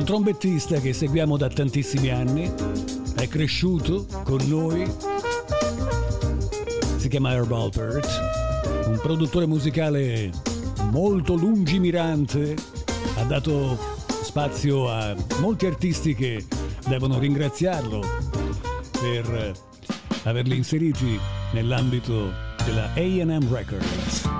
trombettista che seguiamo da tantissimi anni, è cresciuto con noi, si chiama Herb Alpert, un produttore musicale molto lungimirante, ha dato spazio a molti artisti che devono ringraziarlo per averli inseriti nell'ambito della A&M Records.